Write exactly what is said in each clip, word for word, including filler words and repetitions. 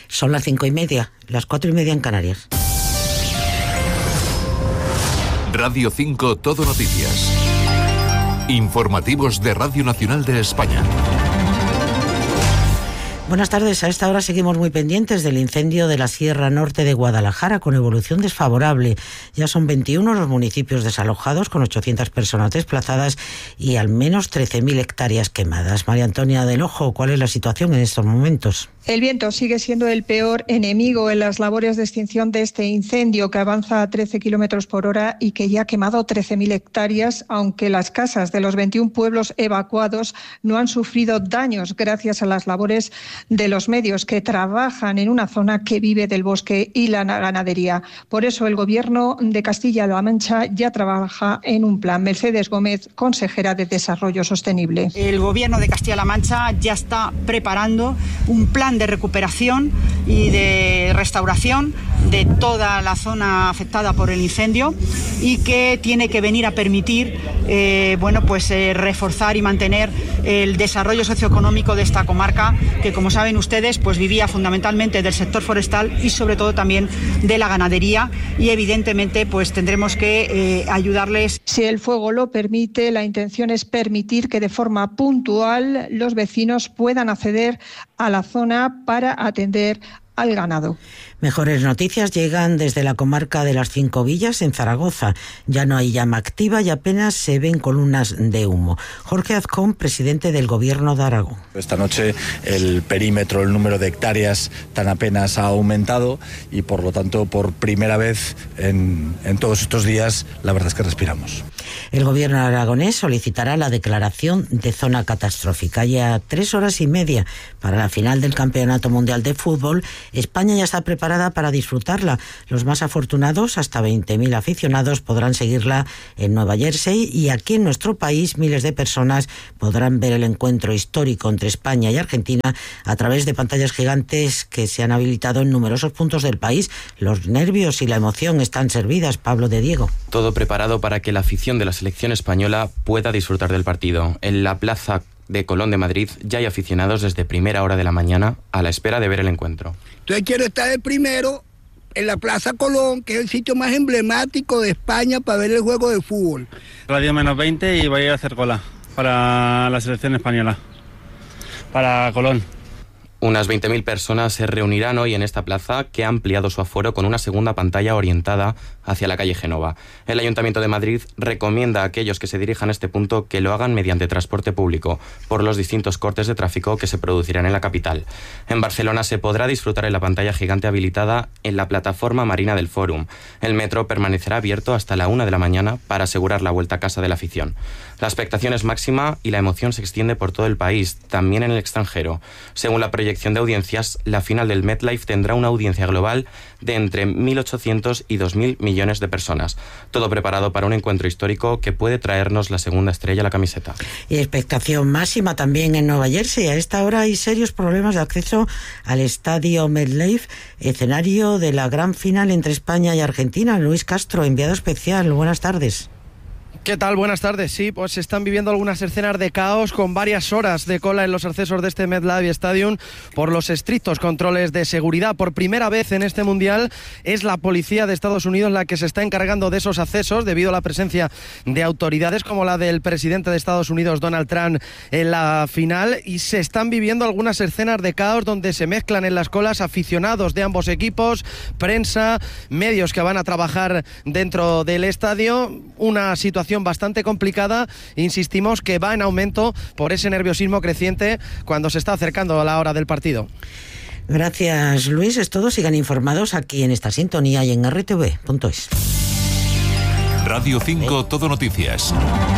Son las cinco y media, las cuatro y media en Canarias. Radio cinco Todo Noticias. Informativos de Radio Nacional de España. Buenas tardes. A esta hora seguimos muy pendientes del incendio de la Sierra Norte de Guadalajara, con evolución desfavorable. Ya son veintiuno los municipios desalojados, con ochocientas personas desplazadas y al menos trece mil hectáreas quemadas. María Antonia del Ojo, ¿cuál es la situación en estos momentos? El viento sigue siendo el peor enemigo en las labores de extinción de este incendio, que avanza a trece kilómetros por hora y que ya ha quemado trece mil hectáreas, aunque las casas de los veintiún pueblos evacuados no han sufrido daños gracias a las labores de los medios que trabajan en una zona que vive del bosque y la ganadería. Por eso el Gobierno de Castilla-La Mancha ya trabaja en un plan. Mercedes Gómez, consejera de Desarrollo Sostenible. El Gobierno de Castilla-La Mancha ya está preparando un plan de recuperación y de restauración de toda la zona afectada por el incendio y que tiene que venir a permitir eh, bueno, pues, eh, reforzar y mantener el desarrollo socioeconómico de esta comarca, que, como saben ustedes, pues vivía fundamentalmente del sector forestal y sobre todo también de la ganadería, y evidentemente pues tendremos que eh, ayudarles. Si el fuego lo permite, la intención es permitir que de forma puntual los vecinos puedan acceder a la zona para atender al ganado. Mejores noticias llegan desde la comarca de las Cinco Villas, en Zaragoza. Ya no hay llama activa y apenas se ven columnas de humo. Jorge Azcón, presidente del Gobierno de Aragón. Esta noche el perímetro, el número de hectáreas tan apenas ha aumentado y por lo tanto por primera vez en, en todos estos días la verdad es que respiramos. El Gobierno aragonés solicitará la declaración de zona catastrófica. Ya tres horas y media para la final del Campeonato Mundial de Fútbol. España ya está preparada para disfrutarla. Los más afortunados, hasta veinte mil aficionados, podrán seguirla en Nueva Jersey, y aquí en nuestro país miles de personas podrán ver el encuentro histórico entre España y Argentina a través de pantallas gigantes que se han habilitado en numerosos puntos del país. Los nervios y la emoción están servidas. Pablo de Diego. Todo preparado para que la afición de la selección española pueda disfrutar del partido. En la plaza de Colón de Madrid ya hay aficionados desde primera hora de la mañana a la espera de ver el encuentro. Entonces quiero estar el primero en la Plaza Colón, que es el sitio más emblemático de España para ver el juego de fútbol. A las diez menos veinte y voy a ir a hacer cola para la selección española, para Colón. Unas veinte mil personas se reunirán hoy en esta plaza, que ha ampliado su aforo con una segunda pantalla orientada hacia la calle Génova. El Ayuntamiento de Madrid recomienda a aquellos que se dirijan a este punto que lo hagan mediante transporte público, por los distintos cortes de tráfico que se producirán en la capital. En Barcelona se podrá disfrutar en la pantalla gigante habilitada en la plataforma marina del Fórum. El metro permanecerá abierto hasta la una de la mañana para asegurar la vuelta a casa de la afición. La expectación es máxima y la emoción se extiende por todo el país, también en el extranjero. Según la proyección de audiencias, la final del MetLife tendrá una audiencia global de entre mil ochocientos y dos mil millones de personas. Todo preparado para un encuentro histórico que puede traernos la segunda estrella a la camiseta. Y expectación máxima también en Nueva Jersey. A esta hora hay serios problemas de acceso al estadio MetLife, escenario de la gran final entre España y Argentina. Luis Castro, enviado especial. Buenas tardes. ¿Qué tal? Buenas tardes. Sí, pues se están viviendo algunas escenas de caos con varias horas de cola en los accesos de este MetLife Stadium por los estrictos controles de seguridad. Por primera vez en este Mundial es la policía de Estados Unidos la que se está encargando de esos accesos debido a la presencia de autoridades como la del presidente de Estados Unidos, Donald Trump, en la final, y se están viviendo algunas escenas de caos donde se mezclan en las colas aficionados de ambos equipos, prensa, medios que van a trabajar dentro del estadio. Una situación bastante complicada, insistimos, que va en aumento por ese nerviosismo creciente cuando se está acercando a la hora del partido. Gracias, Luis. Es todo. Sigan informados aquí en esta sintonía y en erre te ve punto es. Radio cinco Todo Noticias.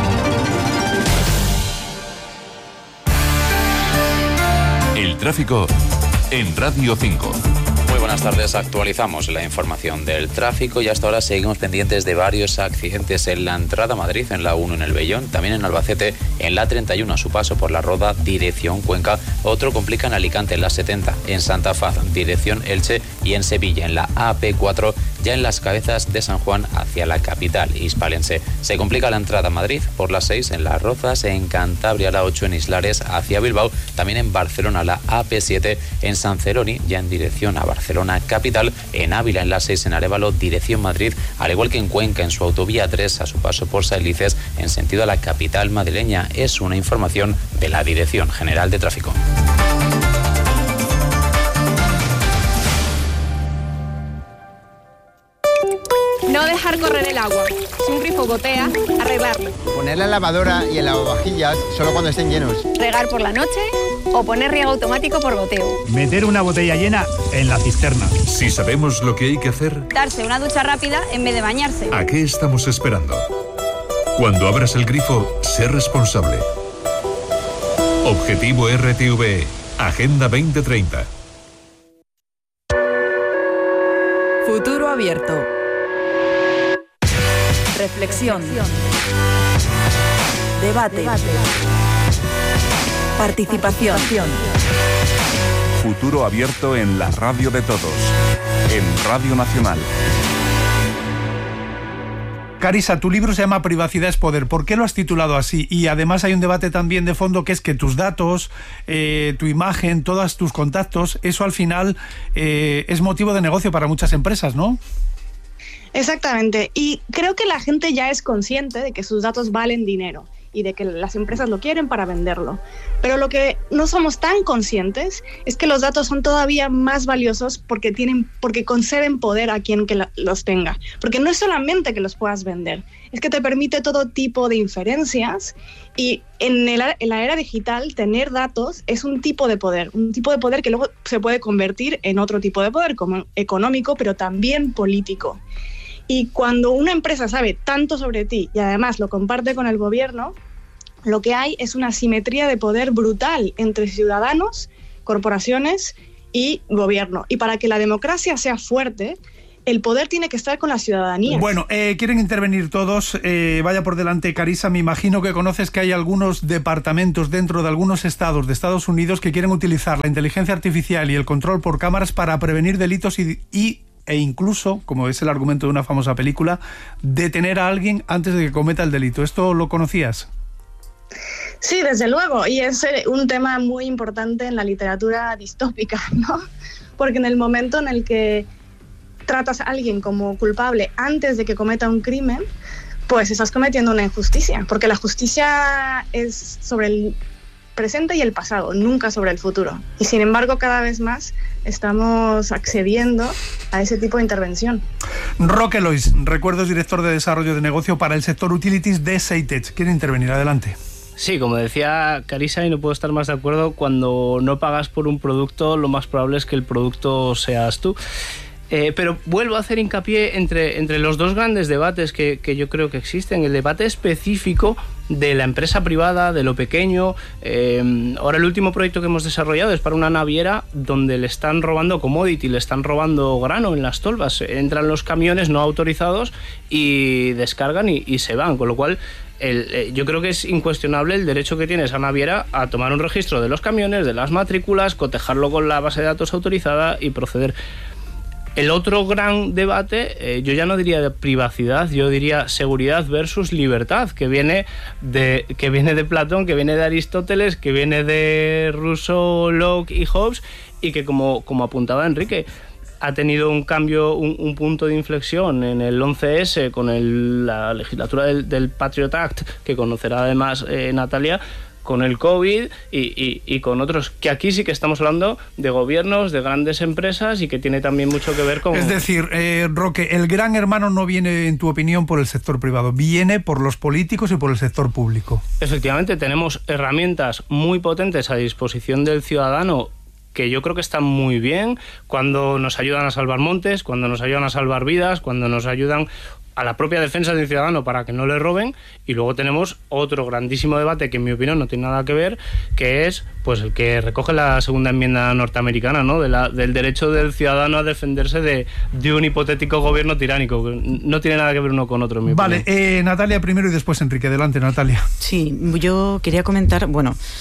El tráfico en Radio cinco. Buenas tardes, actualizamos la información del tráfico y hasta ahora seguimos pendientes de varios accidentes en la entrada a Madrid, en la uno en el Vellón, también en Albacete, en la treinta y uno a su paso por la Roda, dirección Cuenca, otro complica en Alicante, en la setenta, en Santa Faz, dirección Elche, y en Sevilla, en la A P cuatro, ya en las Cabezas de San Juan hacia la capital hispalense. Se complica la entrada a Madrid por la seis en Las Rozas, en Cantabria la ocho en Islares hacia Bilbao, también en Barcelona la A P siete en San Celoni, ya en dirección a Barcelona capital, en Ávila en la seis en Arévalo, dirección Madrid, al igual que en Cuenca en su autovía tres a su paso por Sailices en sentido a la capital madrileña. Es una información de la Dirección General de Tráfico. No dejar correr el agua. Si un grifo gotea, arreglarlo. Poner la lavadora y el lavavajillas solo cuando estén llenos. Regar por la noche o poner riego automático por goteo. Meter una botella llena en la cisterna. Si sabemos lo que hay que hacer, Darse una ducha rápida en vez de bañarse. ¿a qué estamos esperando? Cuando abras el grifo, sé responsable. Objetivo R T V E, Agenda veinte treinta. Futuro abierto. Reflexión. Debate. Debate. Participación. Futuro abierto en la radio de todos. En Radio Nacional. Carissa, tu libro se llama Privacidad es Poder. ¿Por qué lo has titulado así? Y además hay un debate también de fondo, que es que tus datos, eh, tu imagen, todos tus contactos, eso al final eh, es motivo de negocio para muchas empresas, ¿no? Exactamente. Y creo que la gente ya es consciente de que sus datos valen dinero y de que las empresas lo quieren para venderlo. Pero lo que no somos tan conscientes es que los datos son todavía más valiosos porque tienen, porque conceden poder a quien que la, los tenga. Porque no es solamente que los puedas vender, es que te permite todo tipo de inferencias, y en, el, en la era digital tener datos es un tipo de poder, un tipo de poder que luego se puede convertir en otro tipo de poder, como económico, pero también político. Y cuando una empresa sabe tanto sobre ti y además lo comparte con el gobierno, lo que hay es una asimetría de poder brutal entre ciudadanos, corporaciones y gobierno. Y para que la democracia sea fuerte, el poder tiene que estar con la ciudadanía. Bueno, eh, quieren intervenir todos. Eh, vaya por delante, Carissa. Me imagino que conoces que hay algunos departamentos dentro de algunos estados de Estados Unidos que quieren utilizar la inteligencia artificial y el control por cámaras para prevenir delitos y... y e incluso, como es el argumento de una famosa película, detener a alguien antes de que cometa el delito. ¿Esto lo conocías? Sí, desde luego, y es un tema muy importante en la literatura distópica, ¿no? Porque en el momento en el que tratas a alguien como culpable antes de que cometa un crimen, pues estás cometiendo una injusticia, porque la justicia es sobre el presente y el pasado, nunca sobre el futuro. Y sin embargo, cada vez más estamos accediendo a ese tipo de intervención. Roque Lois, recuerdo, es director de desarrollo de negocio para el sector utilities de Seitech. ¿Quiere intervenir? Adelante. Sí, como decía Carissa, y no puedo estar más de acuerdo, cuando no pagas por un producto, lo más probable es que el producto seas tú. Eh, pero vuelvo a hacer hincapié entre, entre los dos grandes debates que, que yo creo que existen. El debate específico de la empresa privada, de lo pequeño. Eh, ahora el último proyecto que hemos desarrollado es para una naviera donde le están robando commodity, le están robando grano en las tolvas. Entran los camiones no autorizados y descargan y, y se van, con lo cual... El, eh, yo creo que es incuestionable el derecho que tiene esa naviera a tomar un registro de los camiones, de las matrículas, cotejarlo con la base de datos autorizada y proceder. El otro gran debate, eh, yo ya no diría de privacidad, yo diría seguridad versus libertad, que viene de, que viene de Platón, que viene de Aristóteles, que viene de Rousseau, Locke y Hobbes, y que, como, como apuntaba Enrique, ha tenido un cambio, un, un punto de inflexión en el once ese con el, la legislatura del, del Patriot Act, que conocerá además eh, Natalia, con el COVID y, y, y con otros, que aquí sí que estamos hablando de gobiernos, de grandes empresas, y que tiene también mucho que ver con... Es decir, eh, Roque, el gran hermano no viene, en tu opinión, por el sector privado, viene por los políticos y por el sector público. Efectivamente, tenemos herramientas muy potentes a disposición del ciudadano que yo creo que están muy bien, cuando nos ayudan a salvar montes, cuando nos ayudan a salvar vidas, cuando nos ayudan a la propia defensa del ciudadano para que no le roben. Y luego tenemos otro grandísimo debate que en mi opinión no tiene nada que ver, que es pues el que recoge la segunda enmienda norteamericana, ¿no? De la, del derecho del ciudadano a defenderse de, de un hipotético gobierno tiránico. No tiene nada que ver uno con otro, en mi Vale, opinión. eh, Natalia primero y después Enrique. Adelante, Natalia. Sí, yo quería comentar, bueno...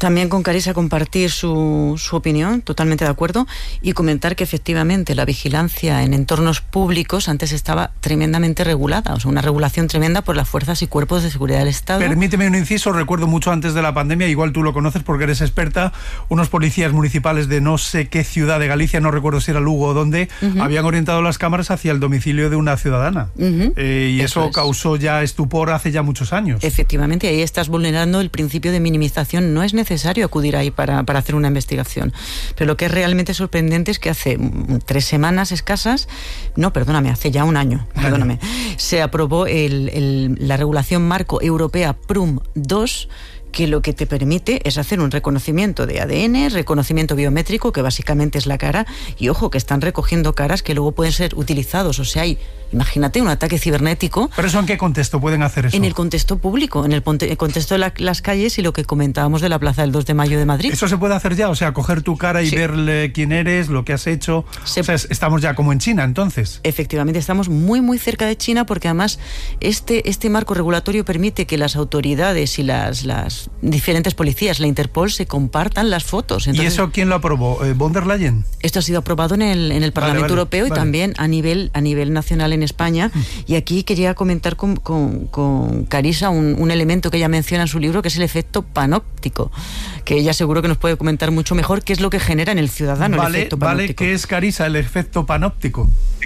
También con Carissa compartir su, su opinión, totalmente de acuerdo, y comentar que efectivamente la vigilancia en entornos públicos antes estaba tremendamente regulada, o sea, una regulación tremenda por las fuerzas y cuerpos de seguridad del Estado. Permíteme un inciso, recuerdo mucho antes de la pandemia, igual tú lo conoces porque eres experta, unos policías municipales de no sé qué ciudad de Galicia, no recuerdo si era Lugo o dónde, uh-huh. habían orientado las cámaras hacia el domicilio de una ciudadana. Uh-huh. Eh, y eso, eso es. causó ya estupor hace ya muchos años. Efectivamente, ahí estás vulnerando el principio de minimización, no es necesario necesario acudir ahí para, para hacer una investigación. Pero lo que es realmente sorprendente es que hace tres semanas escasas, no, perdóname, hace ya un año, perdóname, se aprobó el, el, la regulación marco europea P R U M dos, que lo que te permite es hacer un reconocimiento de A D N, reconocimiento biométrico, que básicamente es la cara, y ojo, que están recogiendo caras que luego pueden ser utilizados, o sea, hay, imagínate, un ataque cibernético. ¿Pero eso en qué contexto pueden hacer eso? En el contexto público, en el, ponte, el contexto de la, las calles y lo que comentábamos de la Plaza del dos de mayo de Madrid. ¿Eso se puede hacer ya? O sea, coger tu cara y sí. verle quién eres, lo que has hecho. Se... O sea, estamos ya como en China, entonces. Efectivamente, estamos muy, muy cerca de China, porque además este, este marco regulatorio permite que las autoridades y las, las diferentes policías, la Interpol, se compartan las fotos. Entonces, ¿y eso quién lo aprobó? ¿Eh, ¿von der Leyen? Esto ha sido aprobado en el, en el Parlamento vale, vale, Europeo vale. y también a nivel, a nivel nacional en España. Mm. Y aquí quería comentar con, con, con Carissa un, un elemento que ella menciona en su libro, que es el efecto panóptico, que ella seguro que nos puede comentar mucho mejor qué es lo que genera en el ciudadano vale, el efecto panóptico. Vale, ¿qué es, Carissa, el efecto panóptico?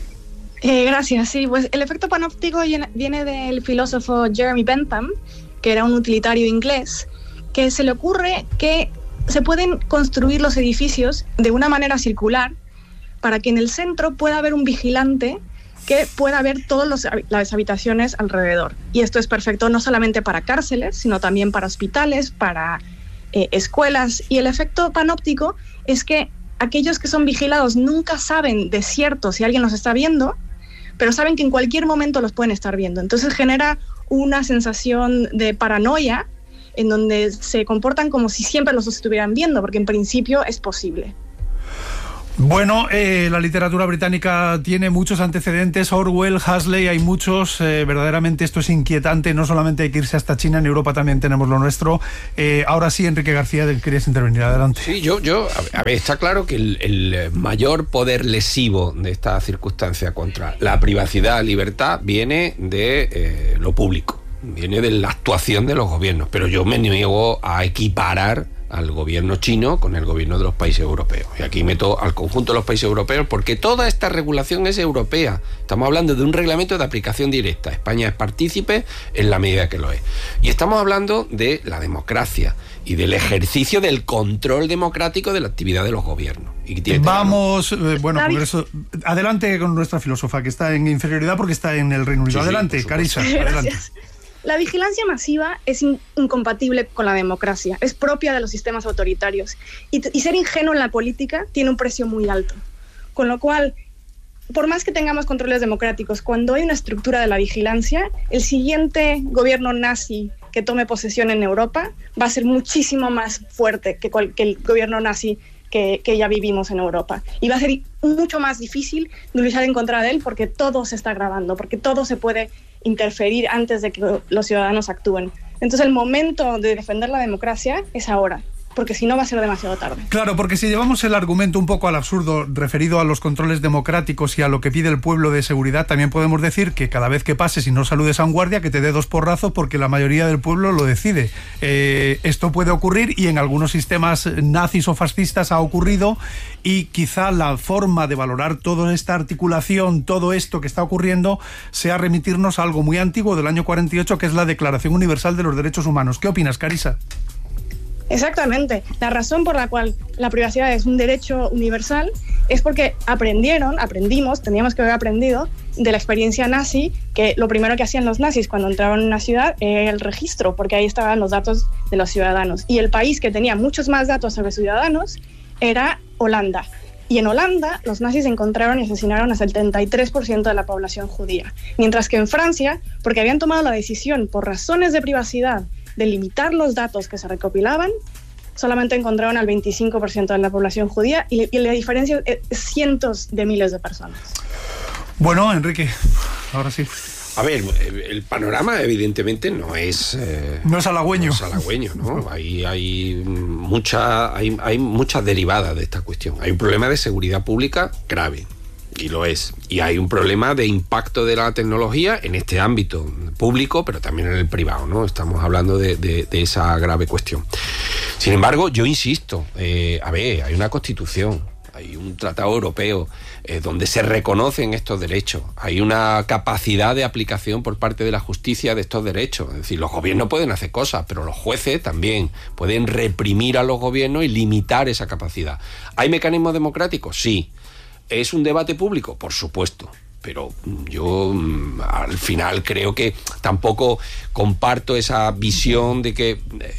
Eh, gracias, sí, pues el efecto panóptico viene del filósofo Jeremy Bentham, que era un utilitario inglés, que se le ocurre que se pueden construir los edificios de una manera circular para que en el centro pueda haber un vigilante que pueda ver todas las habitaciones alrededor. Y esto es perfecto no solamente para cárceles, sino también para hospitales, para eh, escuelas. Y el efecto panóptico es que aquellos que son vigilados nunca saben de cierto si alguien los está viendo, pero saben que en cualquier momento los pueden estar viendo. Entonces genera una sensación de paranoia en donde se comportan como si siempre los estuvieran viendo, porque en principio es posible. Bueno, eh, la literatura británica tiene muchos antecedentes, Orwell, Huxley, hay muchos, eh, verdaderamente esto es inquietante, no solamente hay que irse hasta China, en Europa también tenemos lo nuestro. Eh, ahora sí, Enrique García, querías intervenir, adelante. Sí, yo, yo a ver, está claro que el, el mayor poder lesivo de esta circunstancia contra la privacidad, libertad, viene de eh, lo público, viene de la actuación de los gobiernos, pero yo me niego a equiparar al gobierno chino con el gobierno de los países europeos. Y aquí meto al conjunto de los países europeos porque toda esta regulación es europea. Estamos hablando de un reglamento de aplicación directa. España es partícipe en la medida que lo es. Y estamos hablando de la democracia y del ejercicio del control democrático de la actividad de los gobiernos. Y Vamos, eh, bueno, por eso, adelante con nuestra filósofa, que está en inferioridad porque está en el Reino Unido. Sí, adelante, sí, Carissa, adelante. La vigilancia masiva es in- incompatible con la democracia, es propia de los sistemas autoritarios y, t- y ser ingenuo en la política tiene un precio muy alto. Con lo cual, por más que tengamos controles democráticos, cuando hay una estructura de la vigilancia, el siguiente gobierno nazi que tome posesión en Europa va a ser muchísimo más fuerte que, cual- que el gobierno nazi que, que ya vivimos en Europa. Y va a ser mucho más difícil de luchar en contra de él porque todo se está grabando, porque todo se puede interferir antes de que los ciudadanos actúen. Entonces el momento de defender la democracia es ahora, porque si no va a ser demasiado tarde. Claro, porque si llevamos el argumento un poco al absurdo referido a los controles democráticos y a lo que pide el pueblo de seguridad, también podemos decir que cada vez que pases y no saludes a un guardia, que te dé dos porrazos porque la mayoría del pueblo lo decide. Eh, esto puede ocurrir y en algunos sistemas nazis o fascistas ha ocurrido, y quizá la forma de valorar toda esta articulación, todo esto que está ocurriendo, sea remitirnos a algo muy antiguo del año cuarenta y ocho, que es la Declaración Universal de los Derechos Humanos. ¿Qué opinas, Carissa? Exactamente. La razón por la cual la privacidad es un derecho universal es porque aprendieron, aprendimos, teníamos que haber aprendido de la experiencia nazi, que lo primero que hacían los nazis cuando entraban en una ciudad era el registro, porque ahí estaban los datos de los ciudadanos. Y el país que tenía muchos más datos sobre ciudadanos era Holanda. Y en Holanda los nazis encontraron y asesinaron al setenta y tres por ciento de la población judía. Mientras que en Francia, porque habían tomado la decisión por razones de privacidad de limitar los datos que se recopilaban, solamente encontraron al veinticinco por ciento de la población judía y, y la diferencia es cientos de miles de personas. Bueno, Enrique, ahora sí. A ver, el panorama evidentemente no es... Eh, no es halagüeño. No es halagüeño, ¿no? Hay, hay, mucha, hay, hay muchas derivadas de esta cuestión. Hay un problema de seguridad pública grave, y lo es. Y hay un problema de impacto de la tecnología en este ámbito público, pero también en el privado, ¿no? Estamos hablando de, de, de esa grave cuestión. Sin embargo, yo insisto, eh, a ver, hay una Constitución, hay un tratado europeo eh, donde se reconocen estos derechos, hay una capacidad de aplicación por parte de la justicia de estos derechos. Es decir, los gobiernos pueden hacer cosas, pero los jueces también pueden reprimir a los gobiernos y limitar esa capacidad. ¿Hay mecanismos democráticos? Sí. ¿Es un debate público? Por supuesto. Pero yo al final creo que tampoco comparto esa visión de que,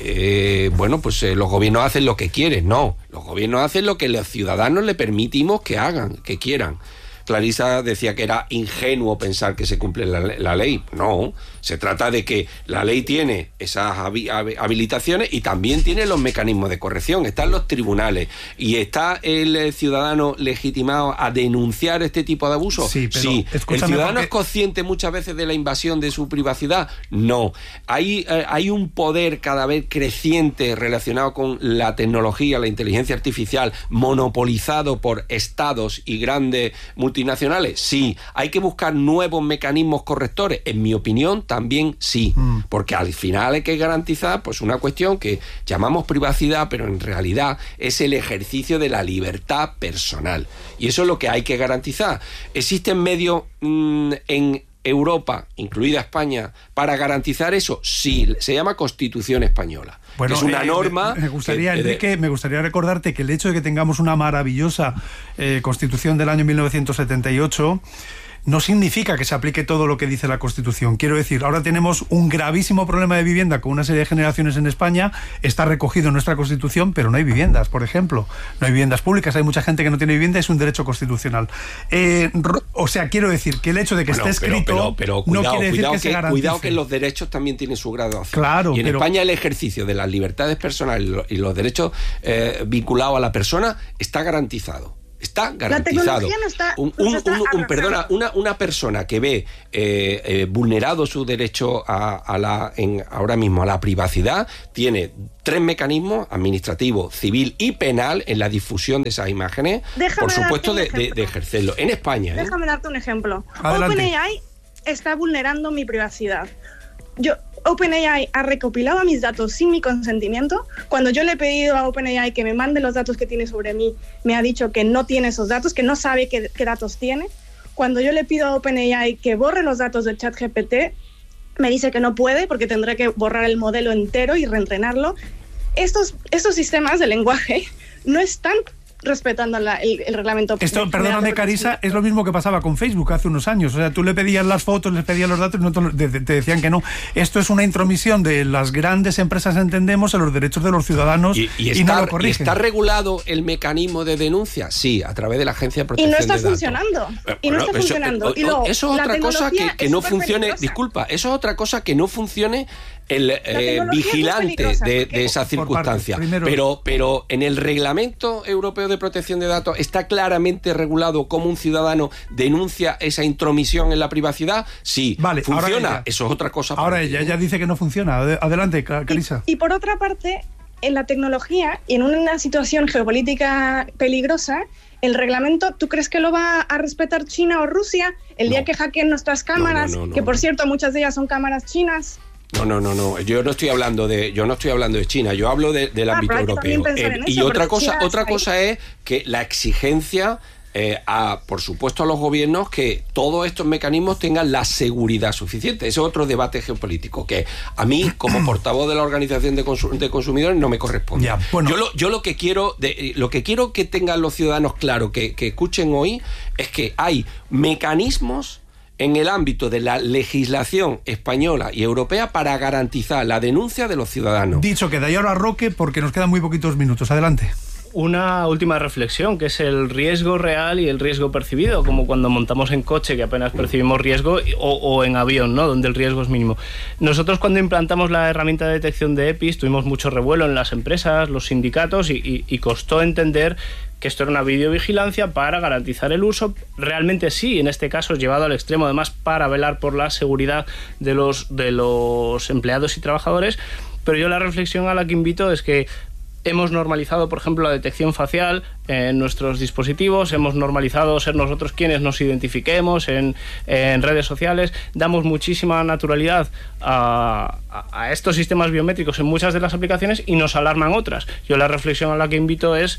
eh, bueno, pues eh, los gobiernos hacen lo que quieren. No, los gobiernos hacen lo que los ciudadanos le permitimos que hagan, que quieran. Clarisa decía que era ingenuo pensar que se cumple la, la ley. No, se trata de que la ley tiene esas habilitaciones y también tiene los mecanismos de corrección. Están los tribunales y está el ciudadano legitimado a denunciar este tipo de abusos. Sí, pero sí. ¿El ciudadano porque... es consciente muchas veces de la invasión de su privacidad? No. Hay, eh, hay un poder cada vez creciente relacionado con la tecnología, la inteligencia artificial, monopolizado por estados y grandes multinacionales. multinacionales, sí. ¿Hay que buscar nuevos mecanismos correctores? En mi opinión, también sí. Mm. Porque al final hay que garantizar pues una cuestión que llamamos privacidad, pero en realidad es el ejercicio de la libertad personal. Y eso es lo que hay que garantizar. ¿Existen medios mmm, en Europa, incluida España, para garantizar eso? Sí. Se llama Constitución Española. Bueno, es una eh, norma... Me gustaría, que, Enrique, de... me gustaría recordarte que el hecho de que tengamos una maravillosa eh, Constitución del año mil novecientos setenta y ocho... no significa que se aplique todo lo que dice la Constitución. Quiero decir, ahora tenemos un gravísimo problema de vivienda con una serie de generaciones en España. Está recogido en nuestra Constitución, pero no hay viviendas, por ejemplo. No hay viviendas públicas, hay mucha gente que no tiene vivienda, es un derecho constitucional. Eh, o sea, quiero decir que el hecho de que bueno, esté pero, escrito pero, pero, cuidado, no quiere decir cuidado que, que se garantice. Cuidado que los derechos también tienen su graduación. Claro, y en pero... España el ejercicio de las libertades personales y los derechos eh, vinculados a la persona está garantizado. Está garantizado. No está, un, un, no está un, un, perdona, una, una persona que ve eh, eh, vulnerado su derecho a, a la, en, ahora mismo a la privacidad, tiene tres mecanismos: administrativo, civil y penal, en la difusión de esas imágenes. Déjame por supuesto de, de, de ejercerlo. En España. ¿eh? Déjame darte un ejemplo. Adelante. OpenAI está vulnerando mi privacidad. Yo OpenAI ha recopilado mis datos sin mi consentimiento. Cuando yo le he pedido a OpenAI que me mande los datos que tiene sobre mí, me ha dicho que no tiene esos datos, que no sabe qué, qué datos tiene. Cuando yo le pido a OpenAI que borre los datos de ChatGPT, me dice que no puede porque tendré que borrar el modelo entero y reentrenarlo. Estos, estos sistemas de lenguaje no están respetando la, el, el reglamento. Esto, perdóname, Carisa, es lo mismo que pasaba con Facebook hace unos años. O sea, tú le pedías las fotos, les pedías los datos y no te, te decían que no. Esto es una intromisión de las grandes empresas, entendemos, en los derechos de los ciudadanos y, y, y está, no lo corrigen. ¿Y está regulado el mecanismo de denuncia? Sí, a través de la Agencia de Protección de Datos. Y no está funcionando. Bueno, y no está eso, funcionando. Eh, y luego, eso es otra cosa que, que es no funcione. peligrosa. Disculpa, eso es otra cosa que no funcione el eh, vigilante de, de esa circunstancia. Pero, pero en el Reglamento Europeo de Protección de Datos está claramente regulado cómo un ciudadano denuncia esa intromisión en la privacidad. Sí, vale, funciona. Ella, eso es otra cosa. Ahora ella, ella dice que no funciona. Adelante, Carisa. Y, y por otra parte, en la tecnología y en una situación geopolítica peligrosa, el reglamento, ¿tú crees que lo va a respetar China o Rusia el día no. que hackeen nuestras cámaras? No, no, no, que por no. cierto, muchas de ellas son cámaras chinas. No, no, no, no. Yo no estoy hablando de, yo no estoy hablando de China. Yo hablo de, del ah, ámbito europeo. Eh, y eso, otra cosa, otra cosa es que la exigencia eh, a, por supuesto, a los gobiernos que todos estos mecanismos tengan la seguridad suficiente. Ese es otro debate geopolítico que a mí, como portavoz de la Organización de, Consum- de Consumidores, no me corresponde. Ya, bueno. Yo lo, yo lo que quiero, de, lo que quiero que tengan los ciudadanos claro, que, que escuchen hoy, es que hay mecanismos en el ámbito de la legislación española y europea para garantizar la denuncia de los ciudadanos. Dicho queda, y ahora Roque, porque nos quedan muy poquitos minutos. Adelante. una última reflexión, que es el riesgo real y el riesgo percibido, como cuando montamos en coche, que apenas percibimos riesgo, o, o en avión, ¿no?, donde el riesgo es mínimo. Nosotros, cuando implantamos la herramienta de detección de E P I s, tuvimos mucho revuelo en las empresas, los sindicatos, y, y, y costó entender que esto era una videovigilancia para garantizar el uso. Realmente sí, en este caso es llevado al extremo, además, para velar por la seguridad de los, de los empleados y trabajadores. Pero yo la reflexión a la que invito es que hemos normalizado, por ejemplo, la detección facial en nuestros dispositivos, hemos normalizado ser nosotros quienes nos identifiquemos en, en redes sociales, damos muchísima naturalidad a, a, a estos sistemas biométricos en muchas de las aplicaciones y nos alarman otras. Yo la reflexión a la que invito es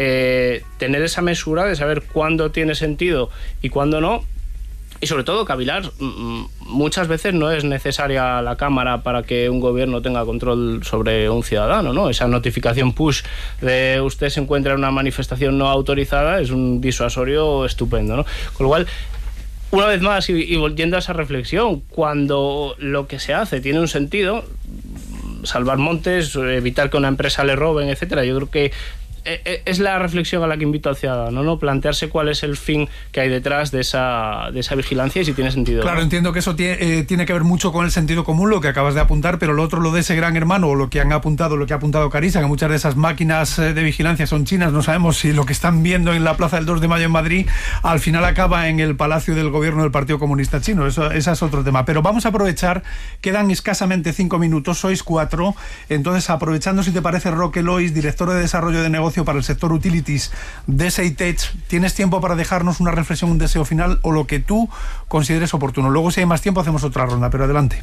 eh, tener esa mesura de saber cuándo tiene sentido y cuándo no. Y sobre todo, cavilar. Muchas veces no es necesaria la cámara para que un gobierno tenga control sobre un ciudadano, ¿no? Esa notificación push de usted se encuentra en una manifestación no autorizada es un disuasorio estupendo, ¿no? Con lo cual, una vez más, y, y volviendo a esa reflexión, cuando lo que se hace tiene un sentido, salvar montes, evitar que una empresa le roben, etcétera, yo creo que es la reflexión a la que invito al ciudadano, ¿no? Plantearse cuál es el fin que hay detrás de esa, de esa vigilancia y si tiene sentido. Claro, ¿no? Entiendo que eso tiene, eh, tiene que ver mucho con el sentido común, lo que acabas de apuntar, pero lo otro, lo de ese gran hermano, o lo que han apuntado, lo que ha apuntado Carissa, que muchas de esas máquinas de vigilancia son chinas, no sabemos si lo que están viendo en la Plaza del dos de Mayo en Madrid al final acaba en el Palacio del Gobierno del Partido Comunista Chino. Eso, ese es otro tema. Pero vamos a aprovechar, quedan escasamente cinco minutos, sois cuatro, entonces aprovechando, si te parece, Roque Lois, director de Desarrollo de Negocio para el sector Utilities de SEITech, ¿tienes tiempo para dejarnos una reflexión, un deseo final o lo que tú consideres oportuno? Luego, si hay más tiempo, hacemos otra ronda, pero adelante.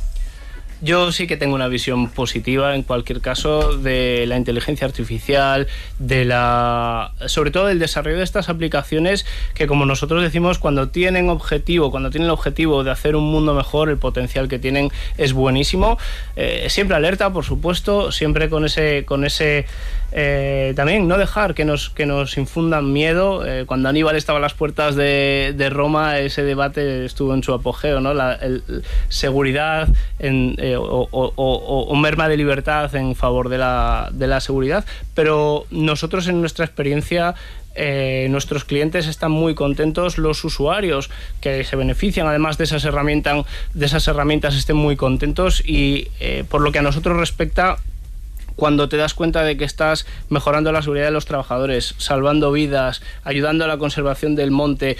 Yo sí que tengo una visión positiva, en cualquier caso, de la inteligencia artificial, de la, sobre todo del desarrollo de estas aplicaciones que, como nosotros decimos, cuando tienen objetivo, cuando tienen el objetivo de hacer un mundo mejor, el potencial que tienen es buenísimo. Eh, siempre alerta, por supuesto, siempre con ese, con ese eh, también no dejar que nos, que nos infundan miedo. Eh, cuando Aníbal estaba a las puertas de, de Roma, ese debate estuvo en su apogeo, ¿no? La el, seguridad en eh, O, o, o, o merma de libertad en favor de la, de la seguridad, pero nosotros, en nuestra experiencia, eh, nuestros clientes están muy contentos, los usuarios que se benefician además de esas herramientas, de esas herramientas estén muy contentos y eh, por lo que a nosotros respecta, cuando te das cuenta de que estás mejorando la seguridad de los trabajadores, salvando vidas, ayudando a la conservación del monte,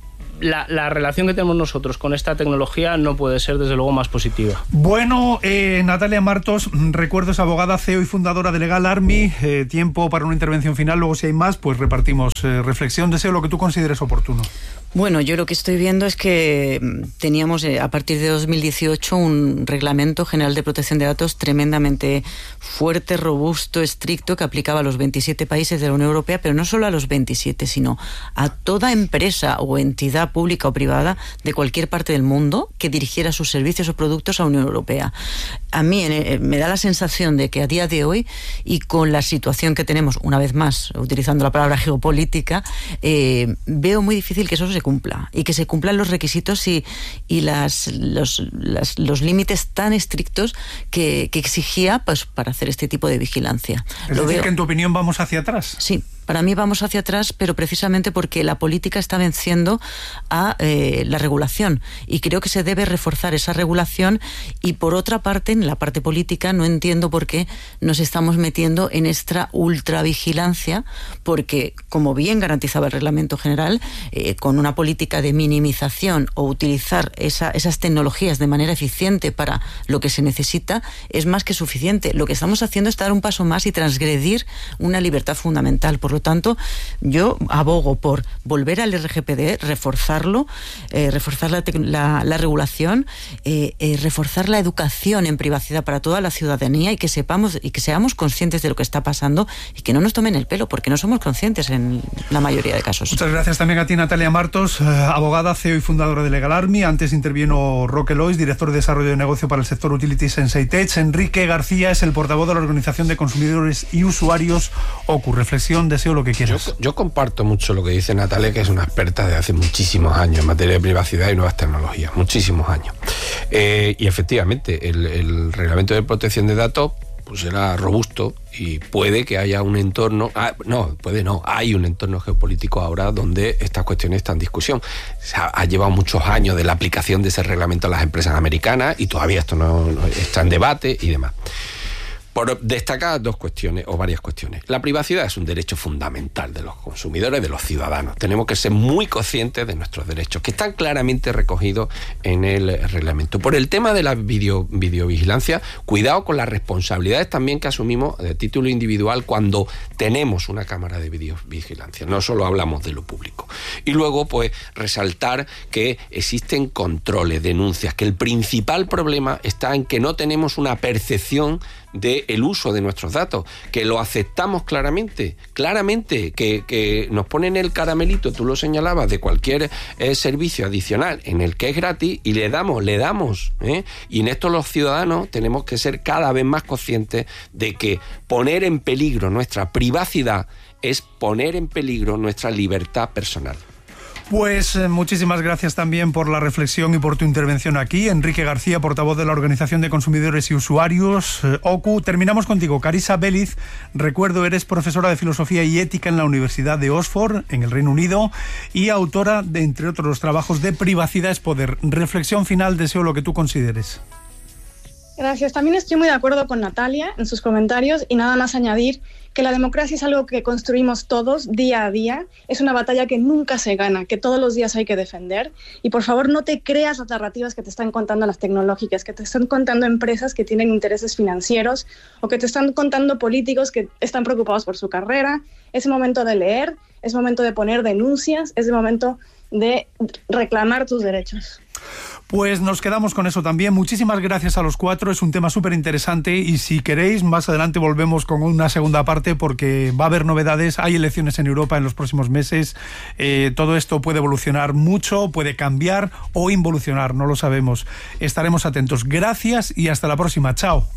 La, la relación que tenemos nosotros con esta tecnología no puede ser, desde luego, más positiva. Bueno, eh, Natalia Martos, recuerdo, es abogada, C E O y fundadora de Legal Army. Eh, tiempo para una intervención final, luego si hay más, pues repartimos. Eh, reflexión, deseo, lo que tú consideres oportuno. Bueno, yo lo que estoy viendo es que teníamos eh, a partir de dos mil dieciocho un Reglamento General de Protección de Datos tremendamente fuerte, robusto, estricto, que aplicaba a los veintisiete países de la Unión Europea, pero no solo a los veintisiete, sino a toda empresa o entidad pública o privada de cualquier parte del mundo que dirigiera sus servicios o productos a la Unión Europea. A mí eh, me da la sensación de que a día de hoy, y con la situación que tenemos, una vez más, utilizando la palabra geopolítica, eh, veo muy difícil que eso se cumpla y que se cumplan los requisitos y, y las, los, las, los límites tan estrictos que, que exigía, pues, para hacer este tipo de vigilancia. Es Lo decir, veo... que en tu opinión vamos hacia atrás. Sí. Para mí vamos hacia atrás, pero precisamente porque la política está venciendo a eh, la regulación, y creo que se debe reforzar esa regulación. Y por otra parte, en la parte política, no entiendo por qué nos estamos metiendo en esta ultravigilancia, porque, como bien garantizaba el Reglamento General, eh, con una política de minimización o utilizar esa, esas tecnologías de manera eficiente para lo que se necesita, es más que suficiente. Lo que estamos haciendo es dar un paso más y transgredir una libertad fundamental. Por Por lo tanto, yo abogo por volver al R G P D, reforzarlo, eh, reforzar la, la, la regulación, eh, eh, reforzar la educación en privacidad para toda la ciudadanía, y que sepamos y que seamos conscientes de lo que está pasando y que no nos tomen el pelo, porque no somos conscientes en la mayoría de casos. Muchas gracias también a ti, Natalia Martos, eh, abogada, C E O y fundadora de Legal Army. Antes intervino Roque Lois, director de Desarrollo de Negocio para el sector Utilities en SEITech. Enrique García es el portavoz de la Organización de Consumidores y Usuarios O C U. Reflexión, deseo, lo que quieras. Yo, yo comparto mucho lo que dice Natalia, que es una experta de hace muchísimos años en materia de privacidad y nuevas tecnologías, muchísimos años. Eh, y efectivamente, el, el Reglamento de Protección de Datos pues será robusto y puede que haya un entorno, ah, no, puede no, hay un entorno geopolítico ahora donde estas cuestiones están en discusión. Se ha, ha llevado muchos años de la aplicación de ese reglamento a las empresas americanas y todavía esto no, no está en debate y demás. Por destacar dos cuestiones o varias cuestiones. La privacidad es un derecho fundamental de los consumidores, de los ciudadanos. Tenemos que ser muy conscientes de nuestros derechos, que están claramente recogidos en el reglamento. Por el tema de la video, videovigilancia, cuidado con las responsabilidades también que asumimos de título individual cuando tenemos una cámara de videovigilancia. No solo hablamos de lo público. Y luego, pues, resaltar que existen controles, denuncias, que el principal problema está en que no tenemos una percepción del uso de nuestros datos, que lo aceptamos claramente, claramente, que, que nos ponen el caramelito, tú lo señalabas, de cualquier eh, servicio adicional en el que es gratis y le damos, le damos, ¿eh? Y en esto los ciudadanos tenemos que ser cada vez más conscientes de que poner en peligro nuestra privacidad es poner en peligro nuestra libertad personal. Pues eh, muchísimas gracias también por la reflexión y por tu intervención aquí. Enrique García, portavoz de la Organización de Consumidores y Usuarios, eh, O C U. Terminamos contigo. Carissa Belliz, recuerdo, eres profesora de Filosofía y Ética en la Universidad de Oxford, en el Reino Unido, y autora de, entre otros trabajos, de Privacidad es Poder. Reflexión final, deseo lo que tú consideres. Gracias. También estoy muy de acuerdo con Natalia en sus comentarios y nada más añadir que la democracia es algo que construimos todos día a día. Es una batalla que nunca se gana, que todos los días hay que defender. Y por favor no te creas las narrativas que te están contando las tecnológicas, que te están contando empresas que tienen intereses financieros o que te están contando políticos que están preocupados por su carrera. Es momento de leer, es momento de poner denuncias, es momento de reclamar tus derechos. Pues nos quedamos con eso también. Muchísimas gracias a los cuatro, es un tema súper interesante y si queréis más adelante volvemos con una segunda parte porque va a haber novedades, hay elecciones en Europa en los próximos meses, eh, todo esto puede evolucionar mucho, puede cambiar o involucionar, no lo sabemos. Estaremos atentos. Gracias y hasta la próxima. Chao.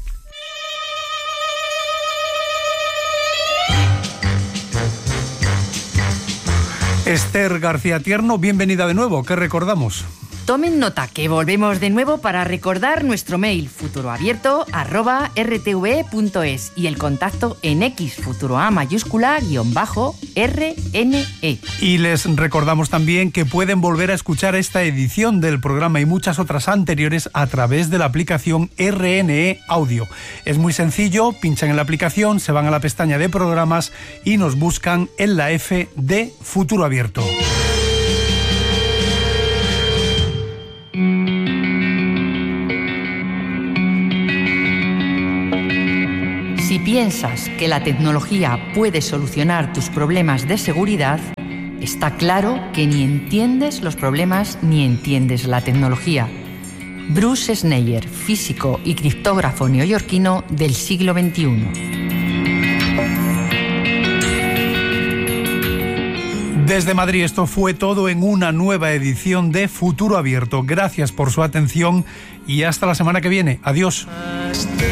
Esther García Tierno, bienvenida de nuevo. ¿Qué recordamos? Tomen nota que volvemos de nuevo para recordar nuestro mail futuroabierto arroba r t v punto es y el contacto en X futuroa mayúscula guión bajo R N E. Y les recordamos también que pueden volver a escuchar esta edición del programa y muchas otras anteriores a través de la aplicación R N E Audio. Es muy sencillo, pinchan en la aplicación, se van a la pestaña de programas y nos buscan en la F de Futuro Abierto. Si piensas que la tecnología puede solucionar tus problemas de seguridad, está claro que ni entiendes los problemas ni entiendes la tecnología. Bruce Schneier, físico y criptógrafo neoyorquino del siglo veintiuno. Desde Madrid, esto fue todo en una nueva edición de Futuro Abierto. Gracias por su atención y hasta la semana que viene. Adiós.